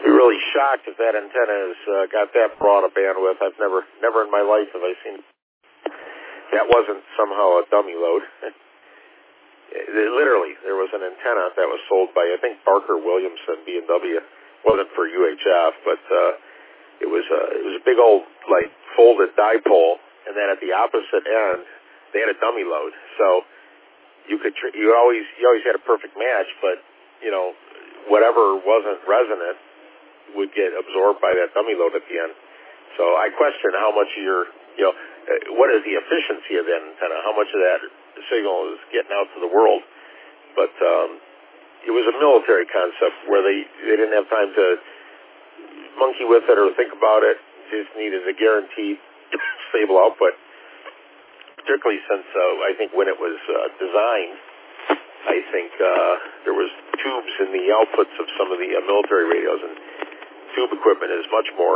I'll be really shocked if that antenna has got that broad a bandwidth. I've never in my life have I seen that wasn't somehow a dummy load. Literally, there was an antenna that was sold by, I think, Barker Williamson, B&W. Wasn't for UHF, but it was a big old, like, folded dipole, and then at the opposite end, they had a dummy load. So you always had a perfect match, but, you know, whatever wasn't resonant would get absorbed by that dummy load at the end. So I question how much of your, you know, what is the efficiency of that antenna? How much of that signal is getting out to the world? But it was a military concept where they didn't have time to monkey with it or think about it. Just needed a guaranteed stable output, particularly since I think when it was designed, I think there was tubes in the outputs of some of the military radios, and tube equipment is much more,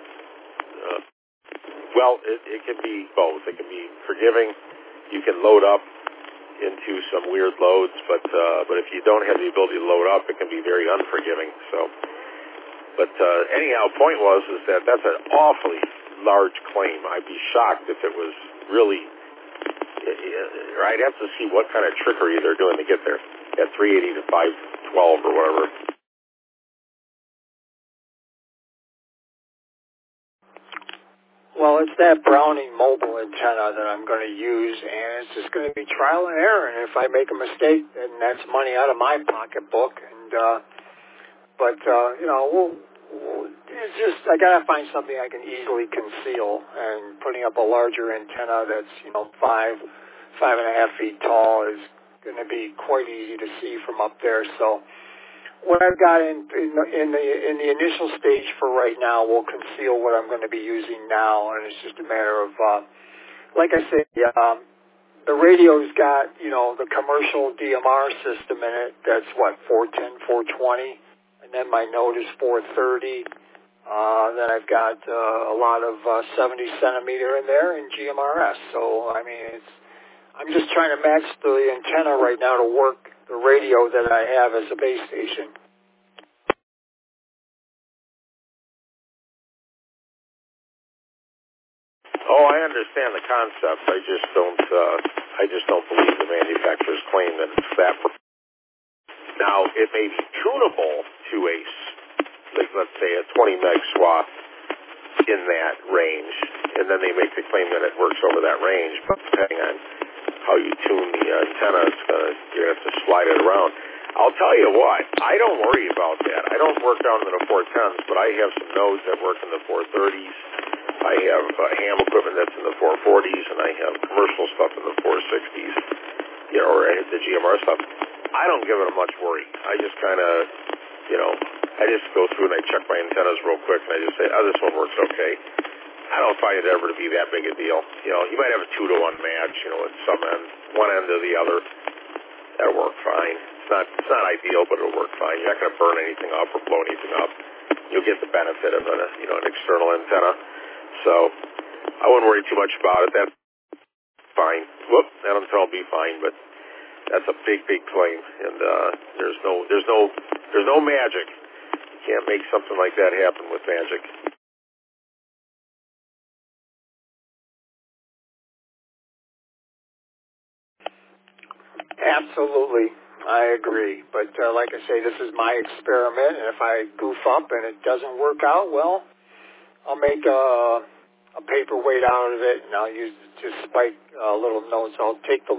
it can be both. It can be forgiving. You can load up into some weird loads, but if you don't have the ability to load up, it can be very unforgiving. So, but anyhow, point was is that that's an awfully large claim. I'd be shocked if it was really. I'd have to see what kind of trickery they're doing to get there at 380 to 512 or whatever. Well, it's that Browning mobile antenna that I'm going to use, and it's just going to be trial and error. And if I make a mistake, then that's money out of my pocketbook. And you know, it's just I got to find something I can easily conceal. And putting up a larger antenna that's 5.5 feet tall is going to be quite easy to see from up there. So what I've got in the initial stage for right now will conceal what I'm going to be using now, and it's just a matter of, like I said, the radio's got, the commercial DMR system in it. That's 410, 420, and then my node is 430. Then I've got a lot of 70 centimeter in there in GMRS. So, I mean, I'm just trying to match the antenna right now to work the radio that I have as a base station. Oh, I understand the concept. I just don't believe the manufacturer's claim that it's that. Now, it may be tunable to let's say a 20 meg swath in that range, and then they make the claim that it works over that range. But depending on how you tune the antenna, you're going to have to slide it around. I'll tell you what, I don't worry about that. I don't work down in the 410s, but I have some nodes that work in the 430s. I have ham equipment that's in the 440s, and I have commercial stuff in the 460s, or the GMR stuff. I don't give it much worry. I just kind of, I just go through and I check my antennas real quick, and I just say, this one works okay. I don't find it ever to be that big a deal. You might have a 2-to-1 match, at some end, one end or the other. That'll work fine. It's not ideal, but it'll work fine. You're not going to burn anything up or blow anything up. You'll get the benefit of an external antenna. So I wouldn't worry too much about it. That's fine. That antenna will be fine, but that's a big, big claim, and there's no magic. You can't make something like that happen with magic. Absolutely. I agree. But like I say, this is my experiment, and if I goof up and it doesn't work out, well, I'll make a paperweight out of it, and I'll use just spike little notes. I'll take the